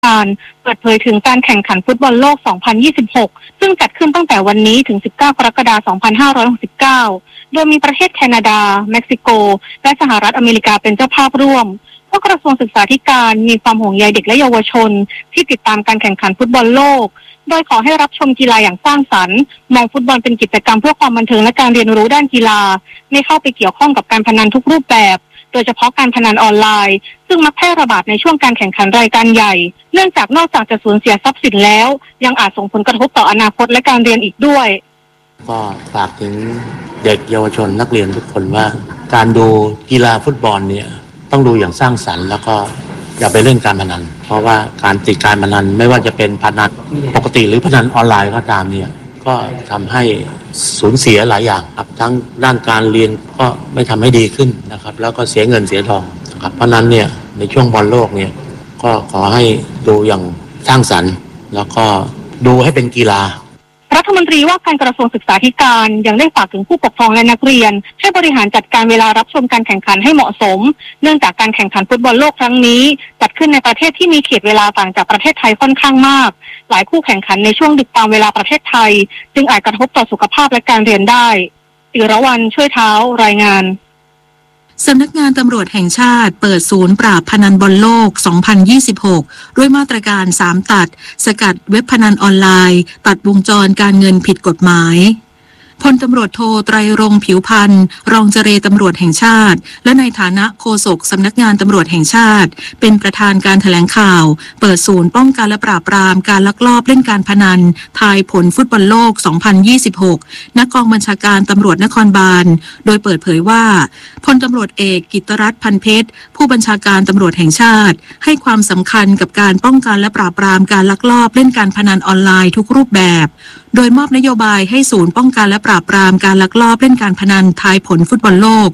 การเปิดเผยถึงการแข่งขันฟุตบอลโลก 2026 ซึ่งจัดขึ้นตั้งแต่วันนี้ถึง 19 กรกฎาคม 2569 โดยมีประเทศแคนาดา เม็กซิโก และสหรัฐอเมริกาเป็นเจ้าภาพร่วมเพราะกระทรวงศึกษาธิการมีความห่วงใยเด็กและเยาวชนที่ติดตามการแข่งขันฟุตบอลโลกโดยขอให้รับชมกีฬาอย่างสร้างสรรค์มองฟุตบอลเป็นกิจกรรมเพื่อความบันเทิงและการเรียนรู้ด้านกีฬาไม่เข้าไปเกี่ยวข้องกับการพนันทุกรูปแบบโดยเฉพาะการพนันออนไลน์ซึ่งมักแพร่ระบาดในช่วงการแข่งขันรายการใหญ่เนื่องจากนอกจากจะสูญเสียทรัพย์สินแล้วยังอาจส่งผลกระทบต่ออนาคตและการเรียนอีกด้วยก็ฝากถึงเด็กเยาวชนนักเรียนทุกคนว่าการดูกีฬาฟุตบอลเนี่ยต้องดูอย่างสร้างสรรค์แล้วก็อย่าไปเล่นการพนันเพราะว่าการติดการพนันไม่ว่าจะเป็นพนันปกติหรือพนันออนไลน์ก็ตามเนี่ยก็ทำให้สูญเสียหลายอย่างครับทั้งด้านการเรียนก็ไม่ทำให้ดีขึ้นนะครับแล้วก็เสียเงินเสียทองนะครับเพราะนั้นเนี่ยในช่วงบอลโลกเนี่ยก็ขอให้ดูอย่างสร้างสรรค์แล้วก็ดูให้เป็นกีฬารัฐมนตรีว่าการกระทรวงศึกษาธิการยังได้ฝากถึงผู้ปกครองและนักเรียนให้บริหารจัดการเวลารับชมการแข่งขันให้เหมาะสมเนื่องจากการแข่งขันฟุตบอลโลกครั้งนี้จัดขึ้นในประเทศที่มีเขตเวลาต่างจากประเทศไทยค่อนข้างมากหลายคู่แข่งขันในช่วงดึกตามเวลาประเทศไทยจึงอาจกระทบต่อสุขภาพและการเรียนได้ศิรวรรณช่วยเท้ารายงานสำนักงานตำรวจแห่งชาติเปิดศูนย์ปราบพนันบอลโลก 2026 ด้วยมาตรการ3ตัดสกัดเว็บพนันออนไลน์ตัดวงจรการเงินผิดกฎหมายพลตำรวจโทไตรรงค์ผิวพันธ์รองเจรตำรวจแห่งชาติและในฐานะโฆษกสำนักงานตำรวจแห่งชาติเป็นประธานการแถลงข่าวเปิดศูนย์ป้องกันและปราบปรามการลักลอบเล่นการพนันทายผลฟุตบอลโลก 2026 ณ กองบัญชาการตำรวจนครบาลโดยเปิดเผยว่าพลตำรวจเอกกิตติรัตน์พันเพชรผู้บัญชาการตำรวจแห่งชาติให้ความสำคัญกับการป้องกันและปราบปรามการลักลอบเล่นการพนันออนไลน์ทุกรูปแบบโดยมอบนโยบายให้ศูนย์ป้องกันและปราบปรามการลักลอบเล่นการพนันทายผลฟุตบอลโลก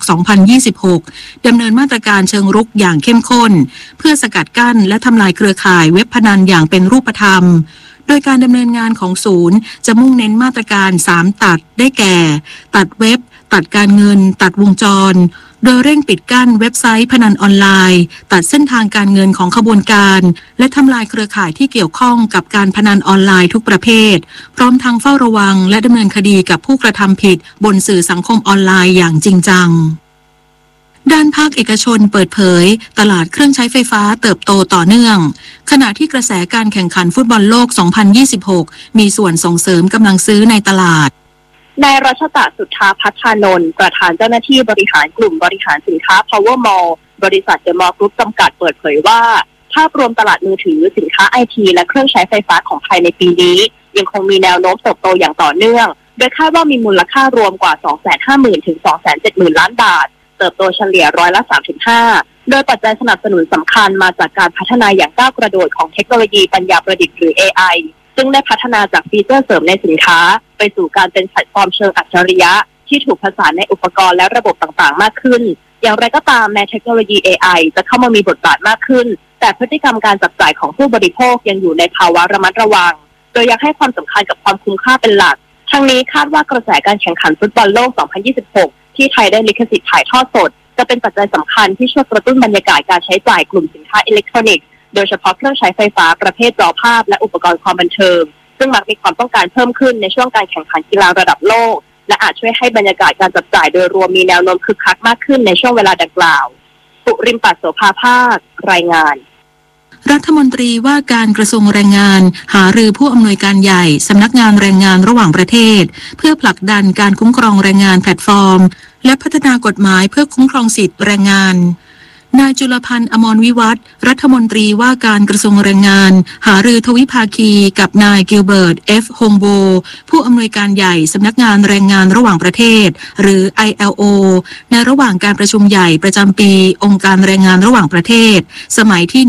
2026 ดำเนินมาตรการเชิงรุกอย่างเข้มข้นเพื่อสกัดกั้นและทำลายเครือข่ายเว็บพนันอย่างเป็นรูปธรรมโดยการดำเนินงานของศูนย์จะมุ่งเน้นมาตรการ3ตัดได้แก่ตัดเว็บตัดการเงินตัดวงจรโดยเร่งปิดกั้นเว็บไซต์พนันออนไลน์ตัดเส้นทางการเงินของขบวนการและทำลายเครือข่ายที่เกี่ยวข้องกับการพนันออนไลน์ทุกประเภทพร้อมทั้งเฝ้าระวังและดำเนินคดีกับผู้กระทำผิดบนสื่อสังคมออนไลน์อย่างจริงจังด้านภาคเอกชนเปิดเผยตลาดเครื่องใช้ไฟฟ้าเติบโตต่อเนื่องขณะที่กระแสการแข่งขันฟุตบอลโลก 2026 มีส่วนส่งเสริมกำลังซื้อในตลาดนายรัชตะสุทธาพัฒนนท์ประธานเจ้าหน้าที่บริหารกลุ่มบริหารสินค้า Power Mall บริษัท The Mall Group จำกัดเปิดเผยว่าภาพรวมตลาดมือถือสินค้า IT และเครื่องใช้ไฟฟ้าของไทยในปีนี้ยังคงมีแนวโน้มเติบโตอย่างต่อเนื่องโดยคาดว่ามีมูลค่ารวมกว่า 250,000 ถึง 270,000 ล้านบาทเติบโตเฉลี่ย3.5%โดยปัจจัยสนับสนุนสำคัญมาจากการพัฒนาอย่างก้าวกระโดดของเทคโนโลยีปัญญาประดิษฐ์หรือ AIซึ่งได้พัฒนาจากฟีเจอร์เสริมในสินค้าไปสู่การเป็นแพลตฟอร์มเชิงอัจฉริยะที่ถูกผสานในอุปกรณ์และระบบต่างๆมากขึ้นอย่างไรก็ตามแม้เทคโนโลยี AI จะเข้ามามีบทบาทมากขึ้นแต่พฤติกรรมการจับจ่ายของผู้บริโภคยังอยู่ในภาวะระมัดระวังโดยยังให้ความสำคัญกับความคุ้มค่าเป็นหลักทั้งนี้คาดว่ากระแสการแข่งขันฟุตบอลโลก 2026 ที่ไทยได้ลิขสิทธิ์ถ่ายทอดสดจะเป็นปัจจัยสำคัญที่ช่วยกระตุ้นบรรยากาศการใช้จ่ายกลุ่มสินค้าอิเล็กทรอนิกส์โดยเฉพาะเครื่องใช้ไฟฟ้าประเภทจอภาพและอุปกรณ์ความบันเทิงซึ่งมักมีความต้องการเพิ่มขึ้นในช่วงการแข่งขันกีฬาระดับโลกและอาจช่วยให้บรรยากาศการจับจ่ายโดยรวมมีแนวโน้มคึกคักมากขึ้นในช่วงเวลาดังกล่าวปุริมปัสโสภาภาครายงานรัฐมนตรีว่าการกระทรวงแรงงานหารือผู้อำนวยการใหญ่สำนักงานแรงงานระหว่างประเทศเพื่อผลักดันการคุ้มครองแรงงานแพลตฟอร์มและพัฒนากฎหมายเพื่อคุ้มครองสิทธิแรงงานนายจุลพันธ์อมรวิวัฒน์รัฐมนตรีว่าการกระทรวงแรงงานหารือทวิภาคีกับนายกิลเบิร์ต F. ฮงโบผู้อำนวยการใหญ่สำนักงานแรงงานระหว่างประเทศหรือ ILO ในระหว่างการประชุมใหญ่ประจำปีองค์การแรงงานระหว่างประเทศสมัยที่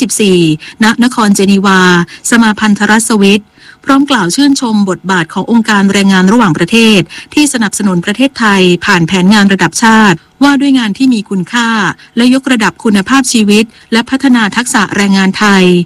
114 ณ นครเจนีวาสมาพันธรัฐสวิสพร้อมกล่าวชื่นชมบทบาทขององค์การแรงงานระหว่างประเทศที่สนับสนุนประเทศไทยผ่านแผนงานระดับชาติว่าด้วยงานที่มีคุณค่าและยกระดับคุณภาพชีวิตและพัฒนาทักษะแรงงานไทย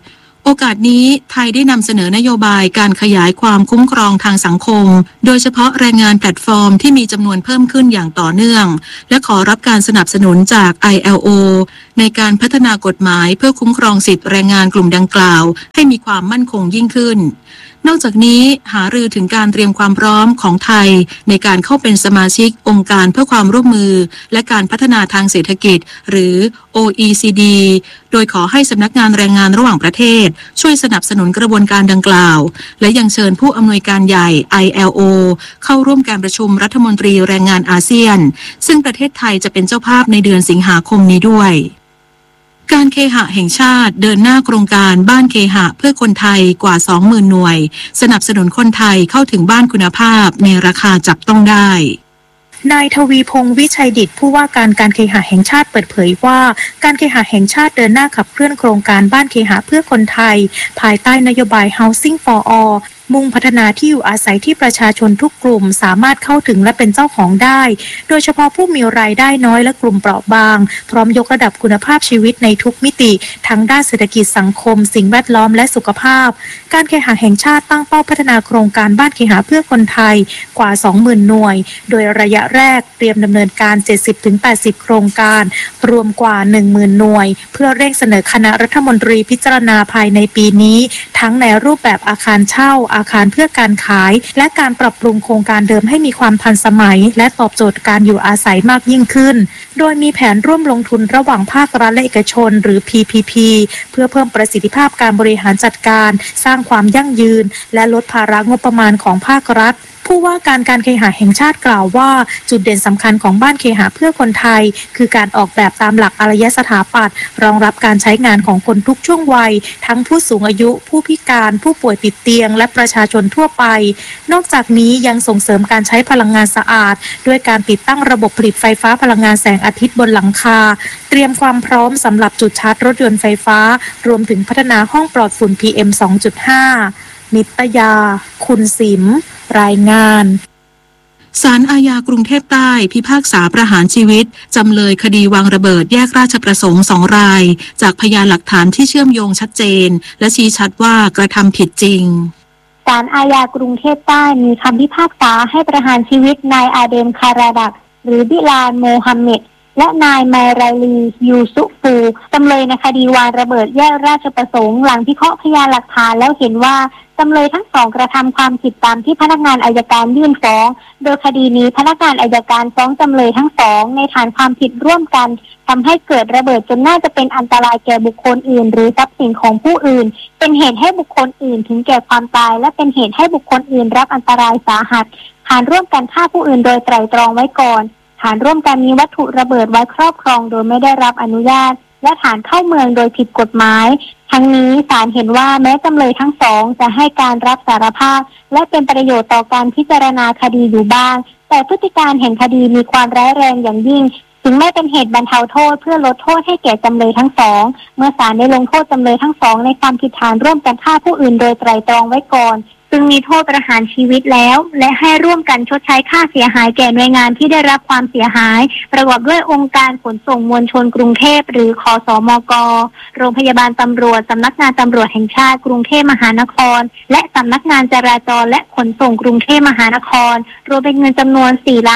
โอกาสนี้ไทยได้นำเสนอนโยบายการขยายความคุ้มครองทางสังคมโดยเฉพาะแรงงานแพลตฟอร์มที่มีจำนวนเพิ่มขึ้นอย่างต่อเนื่องและขอรับการสนับสนุนจาก ILO ในการพัฒนากฎหมายเพื่อคุ้มครองสิทธิแรงงานกลุ่มดังกล่าวให้มีความมั่นคงยิ่งขึ้นนอกจากนี้หารือถึงการเตรียมความพร้อมของไทยในการเข้าเป็นสมาชิกองค์การเพื่อความร่วมมือและการพัฒนาทางเศรษฐกิจหรือ OECD โดยขอให้สำนักงานแรงงานระหว่างประเทศช่วยสนับสนุนกระบวนการดังกล่าวและยังเชิญผู้อำนวยการใหญ่ ILO เข้าร่วมการประชุมรัฐมนตรีแรงงานอาเซียนซึ่งประเทศไทยจะเป็นเจ้าภาพในเดือนสิงหาคมนี้ด้วยการเคหะแห่งชาติเดินหน้าโครงการบ้านเคหะเพื่อคนไทยกว่า 20,000 หน่วยสนับสนุนคนไทยเข้าถึงบ้านคุณภาพในราคาจับต้องได้นายทวีพงษ์วิชัยดิษฐ์ผู้ว่าการเคหะแห่งชาติเปิดเผยว่าการเคหะแห่งชาติเดินหน้าขับเคลื่อนโครงการบ้านเคหะเพื่อคนไทยภายใต้นโยบาย Housing for All มุ่งพัฒนาที่อยู่อาศัยที่ประชาชนทุกกลุ่มสามารถเข้าถึงและเป็นเจ้าของได้โดยเฉพาะผู้มีรายได้น้อยและกลุ่มเปราะบางพร้อมยกระดับคุณภาพชีวิตในทุกมิติทั้งด้านเศรษฐกิจสังคมสิ่งแวดล้อมและสุขภาพการเคหะแห่งชาติตั้งเป้าพัฒนาโครงการบ้านเคหะเพื่อคนไทยกว่า 20,000 หน่วยโดยระยะแรกเตรียมดำเนินการ 70-80 โครงการรวมกว่า 10,000 หน่วยเพื่อเร่งเสนอคณะรัฐมนตรีพิจารณาภายในปีนี้ทั้งในรูปแบบอาคารเช่าอาคารเพื่อการขายและการปรับปรุงโครงการเดิมให้มีความทันสมัยและตอบโจทย์การอยู่อาศัยมากยิ่งขึ้นโดยมีแผนร่วมลงทุนระหว่างภาครัฐและเอกชนหรือ PPP เพื่อเพิ่มประสิทธิภาพการบริหารจัดการสร้างความยั่งยืนและลดภาระงบประมาณของภาครัฐผู้ว่าการเคหะแห่งชาติกล่าวว่าจุดเด่นสำคัญของบ้านเคหะเพื่อคนไทยคือการออกแบบตามหลักอารยสถาปัตย์รองรับการใช้งานของคนทุกช่วงวัยทั้งผู้สูงอายุผู้พิการผู้ป่วยติดเตียงและประชาชนทั่วไปนอกจากนี้ยังส่งเสริมการใช้พลังงานสะอาดด้วยการติดตั้งระบบผลิตไฟฟ้าพลังงานแสงอาทิตย์บนหลังคาเตรียมความพร้อมสำหรับจุดชาร์จรถยนต์ไฟฟ้ารวมถึงพัฒนาห้องปลอดฝุ่น PM 2.5 นิตยาคุณสิมรายงานศาลอาญากรุงเทพใต้พิพากษาประหารชีวิตจำเลยคดีวางระเบิดแยกราชประสงค์2 รายจากพยานหลักฐานที่เชื่อมโยงชัดเจนและชี้ชัดว่ากระทำผิดจริงศาลอาญากรุงเทพใต้มีคำพิพากษาให้ประหารชีวิตนายอาเดมคาราดักหรือบิลาลโมฮัมเหม็ดและนายไมไรลียูซุฟูจำเลยในคดีวางระเบิดแยกราชประสงค์หลังพิเคราะห์พยานหลักฐานแล้วเห็นว่าจำเลยทั้งสองกระทำความผิดตามที่พนักงานอัยการยื่นฟ้องโดยคดีนี้พนักงานอัยการฟ้องจำเลยทั้งสองในฐานความผิดร่วมกันทำให้เกิดระเบิดจนน่าจะเป็นอันตรายแก่บุคคลอื่นหรือทรัพย์สินของผู้อื่นเป็นเหตุให้บุคคลอื่นถึงแก่ความตายและเป็นเหตุให้บุคคลอื่นรับอันตรายสาหัสฐานร่วมกันฆ่าผู้อื่นโดยไตร่ตรองไว้ก่อนฐานร่วมกันมีวัตถุระเบิดไว้ครอบครองโดยไม่ได้รับอนุญาตและฐานเข้าเมืองโดยผิดกฎหมายทั้งนี้ศาลเห็นว่าแม้จำเลยทั้งสองจะให้การรับสารภาพและเป็นประโยชน์ต่อการพิจารณาคดีอยู่บ้างแต่พฤติการแห่งคดีมีความร้ายแรงอย่างยิ่งถึงไม่เป็นเหตุบรรเทาโทษเพื่อลดโทษให้แก่จำเลยทั้งสองเมื่อศาลได้ลงโทษจำเลยทั้งสองในความผิดฐานร่วมกันฆ่าผู้อื่นโดยไตร่ตรองไว้ก่อนซึ่งมีโทษประหารชีวิตแล้วและให้ร่วมกันชดใช้ค่าเสียหายแก่หน่วยงานที่ได้รับความเสียหายประกอบด้วยองค์การขนส่งมวลชนกรุงเทพหรือคสมก.โรงพยาบาลตำรวจสำนักงานตำรวจแห่งชาติกรุงเทพมหานครและสำนักงานจราจรและขนส่งกรุงเทพมหานครรวมเป็นเงินจำนวน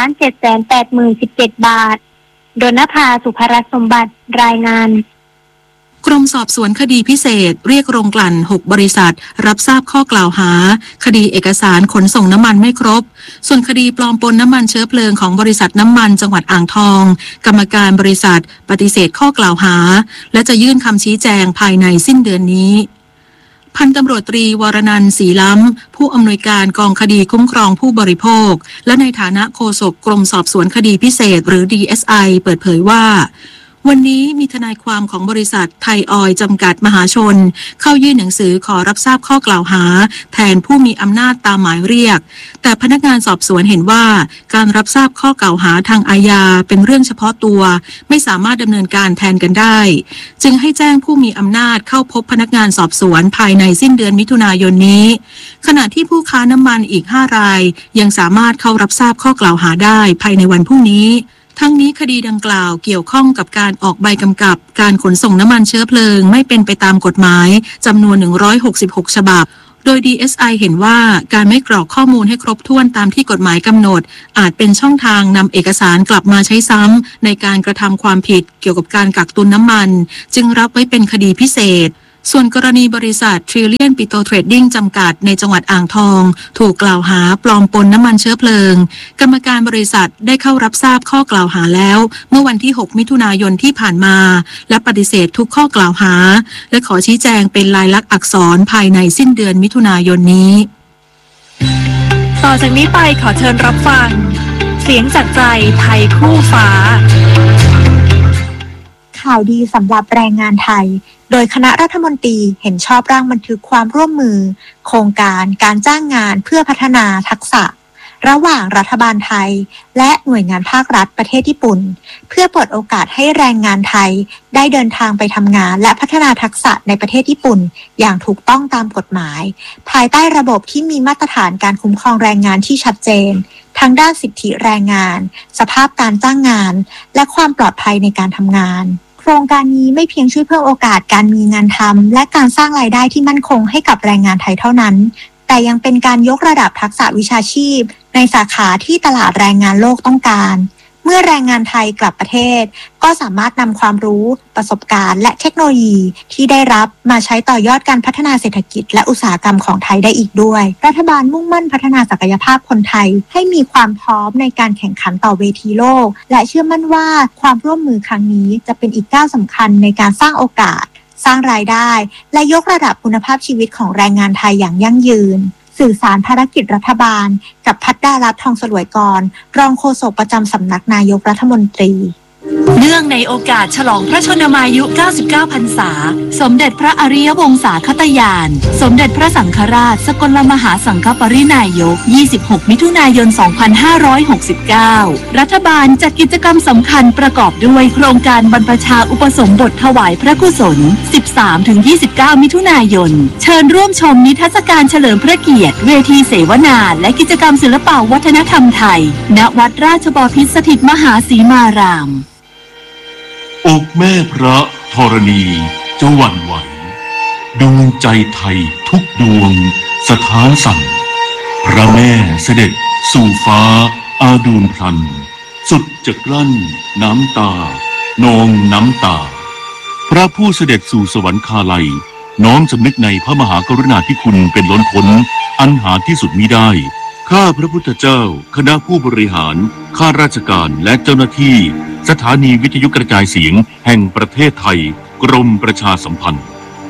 4,780,017 บาทดลภา สุภรัตน์สมบัติรายงานกรมสอบสวนคดีพิเศษเรียกโรงกลั่น6 บริษัทรับทราบข้อกล่าวหาคดีเอกสารขนส่งน้ำมันไม่ครบส่วนคดีปลอมปนน้ำมันเชื้อเพลิงของบริษัทน้ำมันจังหวัดอ่างทองกรรมการบริษัทปฏิเสธข้อกล่าวหาและจะยื่นคำชี้แจงภายในสิ้นเดือนนี้พันตำรวจตรีวรนันท์ศรีล้ำผู้อำนวยการกองคดีคุ้มครองผู้บริโภคและในฐานะโฆษกกรมสอบสวนคดีพิเศษหรือ DSI เปิดเผยว่าวันนี้มีทนายความของบริษัทไทยออยล์จำกัดมหาชนเข้ายื่นหนังสือขอรับทราบข้อกล่าวหาแทนผู้มีอำนาจตามหมายเรียกแต่พนักงานสอบสวนเห็นว่าการรับทราบข้อกล่าวหาทางอาญาเป็นเรื่องเฉพาะตัวไม่สามารถดำเนินการแทนกันได้จึงให้แจ้งผู้มีอำนาจเข้าพบพนักงานสอบสวนภายในสิ้นเดือนมิถุนายนนี้ขณะที่ผู้ค้าน้ำมันอีก5 รายยังสามารถเข้ารับทราบข้อกล่าวหาได้ภายในวันพรุ่งนี้ทั้งนี้คดีดังกล่าวเกี่ยวข้องกับการออกใบกำกับการขนส่งน้ำมันเชื้อเพลิงไม่เป็นไปตามกฎหมายจำนวน166ฉบับโดย DSI เห็นว่าการไม่กรอกข้อมูลให้ครบถ้วนตามที่กฎหมายกำหนดอาจเป็นช่องทางนำเอกสารกลับมาใช้ซ้ำในการกระทำความผิดเกี่ยวกับการกักตุนน้ำมันจึงรับไว้เป็นคดีพิเศษส่วนกรณีบริษัท Trillion Petro Trading จำกัดในจังหวัดอ่างทองถูกกล่าวหาปลอมปนน้ำมันเชื้อเพลิงกรรมการบริษัทได้เข้ารับทราบข้อกล่าวหาแล้วเมื่อวันที่6มิถุนายนที่ผ่านมาและปฏิเสธทุกข้อกล่าวหาและขอชี้แจงเป็นลายลักษณ์อักษรภายในสิ้นเดือนมิถุนายนนี้ต่อจากนี้ไปขอเชิญรับฟังเสียงจากใจไทยคู่ฟ้าข่าวดีสำหรับแรงงานไทยโดยคณะรัฐมนตรีเห็นชอบร่างบันทึกความร่วมมือโครงการการจ้างงานเพื่อพัฒนาทักษะระหว่างรัฐบาลไทยและหน่วยงานภาครัฐประเทศญี่ปุ่นเพื่อเปิดโอกาสให้แรงงานไทยได้เดินทางไปทำงานและพัฒนาทักษะในประเทศญี่ปุ่นอย่างถูกต้องตามกฎหมายภายใต้ระบบที่มีมาตรฐานการคุ้มครองแรงงานที่ชัดเจนทั้งด้านสิทธิแรงงานสภาพการจ้างงานและความปลอดภัยในการทำงานโครงการนี้ไม่เพียงช่วยเพิ่มโอกาสการมีงานทำและการสร้างรายได้ที่มั่นคงให้กับแรงงานไทยเท่านั้นแต่ยังเป็นการยกระดับทักษะวิชาชีพในสาขาที่ตลาดแรงงานโลกต้องการเมื่อแรงงานไทยกลับประเทศก็สามารถนำความรู้ประสบการณ์และเทคโนโลยีที่ได้รับมาใช้ต่อยอดการพัฒนาเศรษฐกิจและอุตสาหกรรมของไทยได้อีกด้วยรัฐบาลมุ่งมั่นพัฒนาศักยภาพคนไทยให้มีความพร้อมในการแข่งขันต่อเวทีโลกและเชื่อมั่นว่าความร่วมมือครั้งนี้จะเป็นอีกก้าวสำคัญในการสร้างโอกาสสร้างรายได้และยกระดับคุณภาพชีวิตของแรงงานไทยอย่างยั่งยืนสื่อสารภารกิจรัฐบาลกับภัทรดารัตน์ ทองสลวยกรรองโฆษกประจำสำนักนายกรัฐมนตรีเนื่องในโอกาสฉลองพระชนมายุ 99 พรรษาสมเด็จพระอริยวงศาคตญาณสมเด็จพระสังฆราชสกลมหาสังฆปรินายก 26 มิถุนายน 2569 รัฐบาลจัดกิจกรรมสำคัญประกอบด้วยโครงการบรรพชาอุปสมบทถวายพระกุศล 13-29 มิถุนายนเชิญร่วมชมนิทรรศการเฉลิมพระเกียรติเวทีเสวนาและกิจกรรมศิลปวัฒนธรรมไทยณวัดราชบพิตรสถิตมหาสีมารามอกแม่พระธรณีจะหวั่นไหวดวงใจไทยทุกดวงสถานสั่นพระแม่เสด็จสู่ฟ้าอาดูลพลันสุดจะกลั้นน้ำตานองน้ำตาพระผู้เสด็จสู่สวรรคาลัยน้อมสำนึกในพระมหากรุณาธิคุณเป็นล้นพ้นอันหาที่สุดมิได้ข้าพระพุทธเจ้าคณะผู้บริหารข้าราชการและเจ้าหน้าที่สถานีวิทยุกระจายเสียงแห่งประเทศไทยกรมประชาสัมพันธ์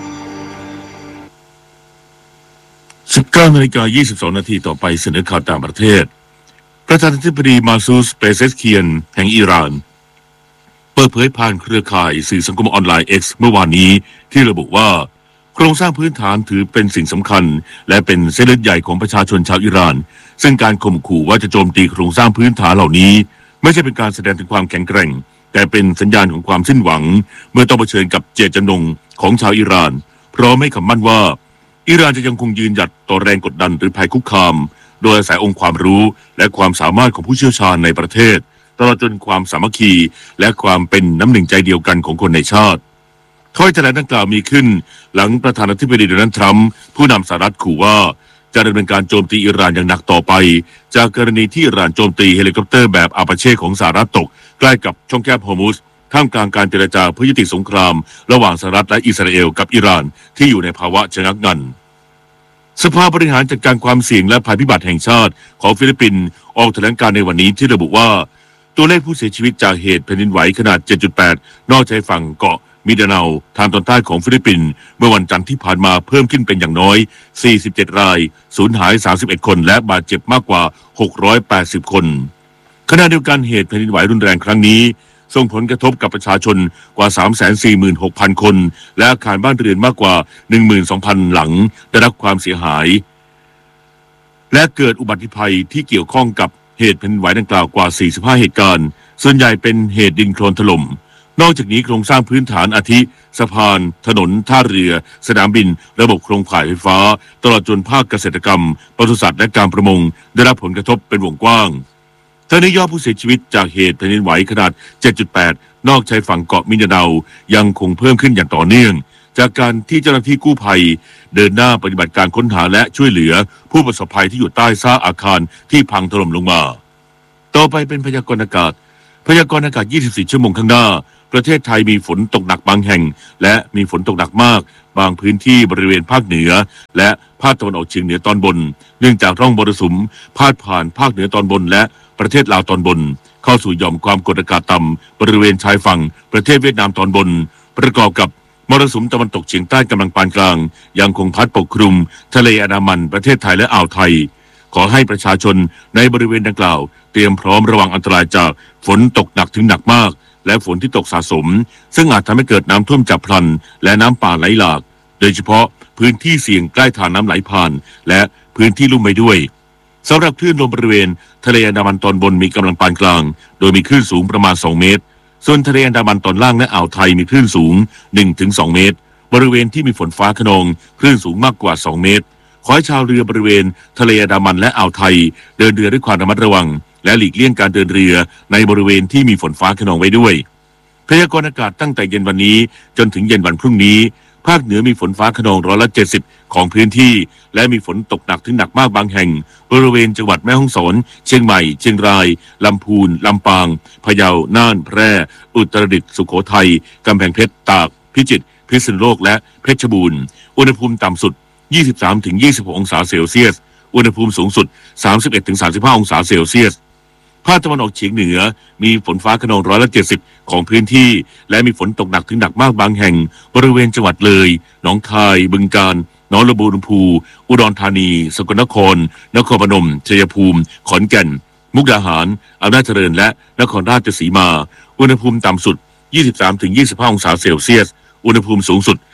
19:22 นาทีต่อไปเสนอข่าวต่างประเทศประธานาธิบดีมาซูส เปเซสเคียนแห่งอิหร่านเปิดเผยผ่านเครือข่ายสื่อสังคมออนไลน์ X เมื่อวานนี้ที่ระบุว่าโครงสร้างพื้นฐานถือเป็นสิ่งสำคัญและเป็นเส้นเลือดใหญ่ของประชาชนชาวอิหร่านซึ่งการข่มขู่ว่าจะโจมตีโครงสร้างพื้นฐานเหล่านี้ไม่ใช่เป็นการแสดงถึงความแข็งแกร่งแต่เป็นสัญญาณของความสิ้นหวังเมื่อต้องเผชิญกับเจตจำนงของชาวอิหร่านพร้อมให้คำมั่นว่าอิหร่านจะยังคงยืนหยัดต่อแรงกดดันหรือภัยคุกคามโดยอาศัยองค์ความรู้และความสามารถของผู้เชี่ยวชาญในประเทศตลอดจนความสามัคคีและความเป็นน้ำหนึ่งใจเดียวกันของคนในชาติถ้อยแถลงดังกล่าวมีขึ้นหลังประธานาธิบดีโดนัลด์ทรัมป์ผู้นำสหรัฐขู่ว่าจะดำเนินการโจมตีอิหร่านอย่างหนักต่อไปจากกรณีที่อิหร่านโจมตีเฮลิคอปเตอร์แบบอาปาเช่ของสหรัฐตกใกล้กับช่องแคบฮอร์มุซท่ามกลางการเจรจาเพื่อยุติสงครามระหว่างสหรัฐและอิสราเอลกับอิหร่านที่อยู่ในภาวะชะงักงันสภาบริหารจัดการความเสี่ยงและภัยพิบัติแห่งชาติของฟิลิปปินส์ออกแถลงการในวันนี้ที่ระบุว่าตัวเลขผู้เสียชีวิตจากเหตุแผ่นดินไหวขนาด 7.8 นอกชายฝั่งเกาะมินดาเนาทางตอนใต้ของฟิลิปปินส์เมื่อวันจันทร์ที่ผ่านมาเพิ่มขึ้นเป็นอย่างน้อย47รายสูญหาย31คนและบาดเจ็บมากกว่า680คนขณะเดียวกันเหตุแผ่นดินไหวรุนแรงครั้งนี้ส่งผลกระทบกับประชาชนกว่า 346,000 คนและอาคารบ้านเรือนมากกว่า 12,000 หลังได้รับความเสียหายและเกิดอุบัติภัยที่เกี่ยวข้องกับเหตุแผ่นดินไหวดังกล่าวกว่า45เหตุการณ์ส่วนใหญ่เป็นเหตุดินโคลนถล่มนอกจากนี้โครงสร้างพื้นฐานอาทิสะพานถนนท่าเรือสนามบินระบบโครงข่ายไฟฟ้าตลอดจนภาคเกษตรกรรมปศุสัตว์และการประมงได้รับผลกระทบเป็นวงกว้างทั้งนี้ยอดผู้เสียชีวิตจากเหตุแผ่นดินไหวขนาด 7.8 นอกชายฝั่งเกาะมินดาเนายังคงเพิ่มขึ้นอย่างต่อเนื่องจากการที่เจ้าหน้าที่กู้ภัยเดินหน้าปฏิบัติการค้นหาและช่วยเหลือผู้ประสบภัยที่อยู่ใต้ซากอาคารที่พังถล่มลงมาต่อไปเป็นพยากรณ์อากาศ24 ชั่วโมงข้างหน้าประเทศไทยมีฝนตกหนักบางแห่งและมีฝนตกหนักมากบางพื้นที่บริเวณภาคเหนือและภาคตะวันออกเฉียงเหนือตอนบนเนื่องจากร่องมรสุมพาดผ่านภาคเหนือตอนบนและประเทศลาวตอนบนเข้าสู่หย่อมความกดอากาศต่ำบริเวณชายฝั่งประเทศเวียดนามตอนบนประกอบกับมรสุมตะวันตกเฉียงใต้กำลังปานกลางยังคงพัดปกคลุมทะเลอันดามันประเทศไทยและอ่าวไทยขอให้ประชาชนในบริเวณดังกล่าวเตรียมพร้อมระวังอันตรายจากฝนตกหนักถึงหนักมากและฝนที่ตกสะสมซึ่งอาจทำให้เกิดน้ำท่วมฉับพลันและน้ำป่าไหลหลากโดยเฉพาะพื้นที่เสี่ยงใกล้ทางน้ำไหลผ่านและพื้นที่ลุ่มไปด้วยสำหรับคลื่นลมบริเวณทะเลอันดามันตอนบนมีกำลังปานกลางโดยมีคลื่นสูงประมาณ2 เมตรส่วนทะเลอันดามันตอนล่างและอ่าวไทยมีคลื่นสูง 1-2 เมตรบริเวณที่มีฝนฟ้าคะนองคลื่นสูงมากกว่า2 เมตรขอให้ชาวเรือบริเวณทะเลอันดามันและอ่าวไทยเดินเรือด้วยความระมัดระวังและหลีกเลี่ยงการเดินเรือในบริเวณที่มีฝนฟ้าคะนองไว้ด้วยพยากรณ์อากาศตั้งแต่เย็นวันนี้จนถึงเย็นวันพรุ่งนี้ภาคเหนือมีฝนฟ้าคะนอง70%ของพื้นที่และมีฝนตกหนักถึงหนักมากบางแห่งบริเวณจังหวัดแม่ฮ่องสอนเชียงใหม่เชียงรายลำพูนลำปางพะเยาน่านแพร่อุตรดิตถ์สุโขทัยกำแพงเพชรตากพิจิตรพิษณุโลกและเพชรบูรณ์อุณหภูมิต่ำสุด 23-26 องศาเซลเซียสอุณหภูมิสูงสุด 31-35 องศาเซลเซียสภาคตะวันออกเฉียงเหนือมีฝนฟ้าคะนอง70%ของพื้นที่และมีฝนตกหนักถึงหนักมากบางแห่งบริเวณจังหวัดเลยหนองคายบึงกาฬหนองบัวลำพูอุดรธานีสกลนครนครพนมชัยภูมิขอนแก่นมุกดาหารอำนาจเจริญและนครราชสีมาอุณหภูมิต่ำสุด 23-25 องศาเซลเซียสอุณหภูมิสูงสุด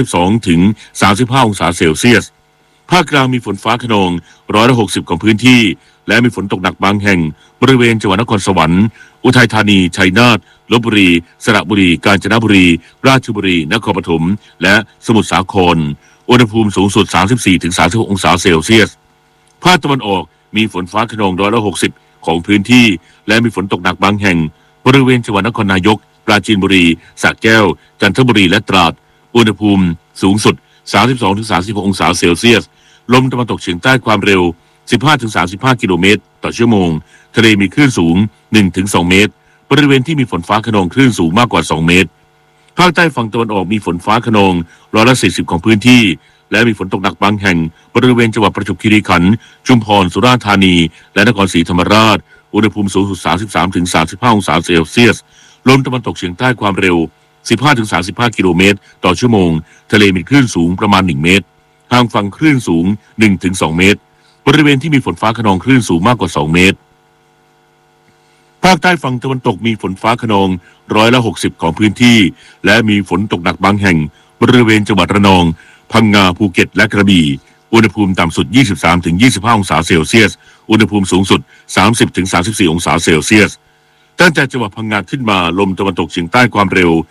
32-35 องศาเซลเซียสภาคกลางมีฝนฟ้าคะนอง60%ของพื้นที่และมีฝนตกหนักบางแห่งบริเวณจังหวัดนครสวรรค์อุทัยธานีชัยนาทลพบุรีสระบุรีกาญจนบุรีราชบุรีนครปฐมและสมุทรสาครอุณหภูมิสูงสุด 34-36 องศาเซลเซียสภาคตะวันออกมีฝนฟ้าคะนอง60%ของพื้นที่และมีฝนตกหนักบางแห่งบริเวณจังหวัดนครนายกปราจีนบุรีสระแก้วจันทบุรีและตราดอุณหภูมิสูงสุด 32-36 องศาเซลเซียสลมตะวันตกเฉียงใต้ความเร็ว 15-35 กิโลเมตรต่อชั่วโมงทะเลมีคลื่นสูง 1-2 เมตรบริเวณที่มีฝนฟ้าคะนองคลื่นสูงมากกว่า2 เมตรภาคใต้ฝั่งตะวันออกมีฝนฟ้าคะนอง40%ของพื้นที่และมีฝนตกหนักบางแห่งบริเวณจังหวัดประจวบคีรีขันธ์ชุมพรสุราษฎร์ธานีและนครศรีธรรมราชอุณหภูมิสูงสุด 33-35 องศาเซลเซียสลมตะวันตกเฉียงใต้ความเร็ว 15-35 กิโลเมตรต่อชั่วโมงทะเลมีคลื่นสูงประมาณ1 เมตรทางฝั่งคลื่นสูง 1-2 เมตรบริเวณที่มีฝนฟ้าคะนองคลื่นสูงมากกว่า2 เมตรภาคใต้ฝั่งตะวันตกมีฝนฟ้าคะนอง60%ของพื้นที่และมีฝนตกหนักบางแห่งบริเวณจังหวัดระนองพังงาภูเก็ตและกระบี่อุณหภูมิต่ำสุด 23-25 องศาเซลเซียสอุณหภูมิสูงสุด 30-34 องศาเซลเซียสตั้งแต่จังหวัดพังงาขึ้นมาลมตะวันตกเฉียงใต้ความเร็ว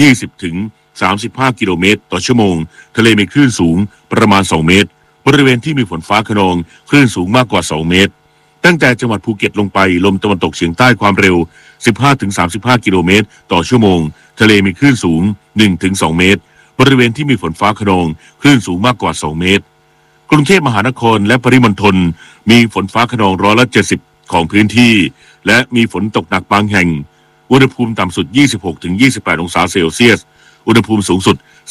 20-35 กิโลเมตรต่อชั่วโมงทะเลมีคลื่นสูงประมาณ2 เมตรบริเวณที่มีฝนฟ้าคะนองคลื่นสูงมากกว่า2 เมตรตั้งแต่จังหวัดภูเก็ตลงไปลมตะวันตกเฉียงใต้ความเร็ว 15-35 กิโลเมตรต่อชั่วโมงทะเลมีคลื่นสูง 1-2 เมตรบริเวณที่มีฝนฟ้าคะนองคลื่นสูงมากกว่า2 เมตรกรุงเทพมหานครและปริมณฑลมีฝนฟ้าคะนอง70%ของพื้นที่และมีฝนตกหนักบางแห่งอุณหภูมิต่ำสุด 26-28 องศาเซลเซียสอุณหภูมิสูงสุด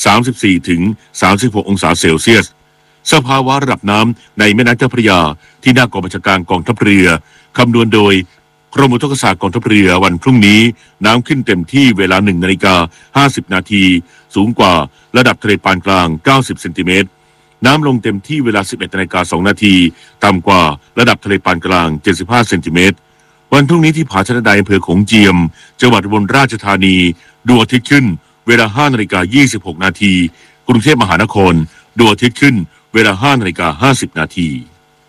34-36 องศาเซลเซียสสภาวะระดับน้ำในแม่น้ำเจ้าพระยาที่หน้ากองบัญชาการกองทัพเรือคำนวณโดยกรมอุทกศาสตร์กองทัพเรือวันพรุ่งนี้น้ำขึ้นเต็มที่เวลา 1:50 นาทีสูงกว่าระดับทะเลปานกลาง90 เซนติเมตรน้ำลงเต็มที่เวลา 11:02 นาทีต่ำกว่าระดับทะเลปานกลาง75 เซนติเมตรวันพรุ่งนี้ที่ผาชะไดอำเภอโขงเจียมจังหวัดอุบลราชธานีดวงอาทิตย์ขึ้นเวลา 5:26 นาทีกรุงเทพมหานครดวงอาทิตย์ขึ้นเวลา 5:50 นาที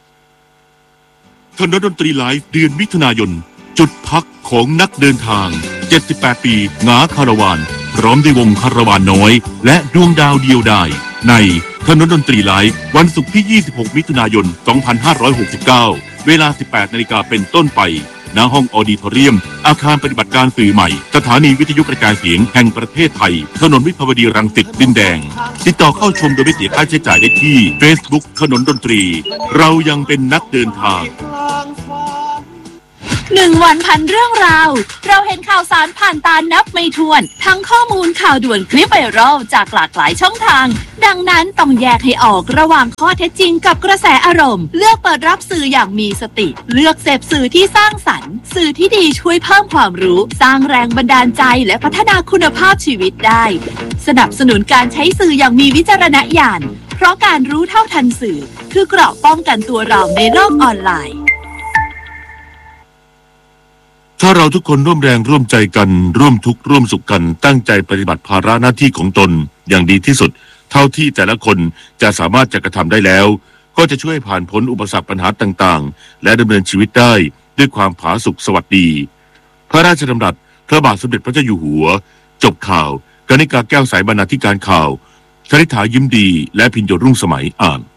ถนนดนตรีไลฟ์เดือนมิถุนายนจุดพักของนักเดินทาง78 ปีหงาคาราวานพร้อมด้วยวงคาราวานน้อยและดวงดาวเดียวดายในถนนดนตรีไลฟ์วันศุกร์ที่ 26 มิถุนายน 2569 เวลา 18 นาฬิกาเป็นต้นไปณณห้องออดิทอเรียมอาคารปฏิบัติการสื่อใหม่สถานีวิทยุกระจายเสียงแห่งประเทศไทยถนนวิภาวดีรังสิตดินแดงติดต่อเข้าชมโดยไม่เสียค่าใช้จ่ายได้ที่ Facebook ถนนดนตรีเรายังเป็นนักเดินทาง 1 วันพันเรื่องราวเราเห็นข่าวสารผ่านตานับไม่ถ้วนทั้งข้อมูลข่าวด่วนคลิปไวรัลจากหลากหลายช่องทางดังนั้นต้องแยกให้ออกระหว่างข้อเท็จจริงกับกระแสอารมณ์เลือกเปิดรับสื่ออย่างมีสติเลือกเสพสื่อที่สร้างสรรค์สื่อที่ดีช่วยเพิ่มความรู้สร้างแรงบันดาลใจและพัฒนาคุณภาพชีวิตได้สนับสนุนการใช้สื่ออย่างมีวิจารณญาณเพราะการรู้เท่าทันสื่อคือเกราะป้องกันตัวเราในโลกออนไลน์ถ้าเราทุกคนร่วมแรงร่วมใจกันร่วมทุกข์ร่วมสุขกันตั้งใจปฏิบัติภาระหน้าที่ของตนอย่างดีที่สุดเท่าที่แต่ละคนจะสามารถจะกระทำได้แล้วก็จะช่วยผ่านพ้นอุปสรรคปัญหาต่างๆและดำเนินชีวิตได้ด้วยความผาสุกสวัสดีพระราชดำรัสพระบาทสมเด็จพระเจ้าอยู่หัวจบข่าวกนิกาแก้วสายบรรณาธิการข่าวชลิธายิ้มดีและพิญโยรุ่งสมัยอ่าน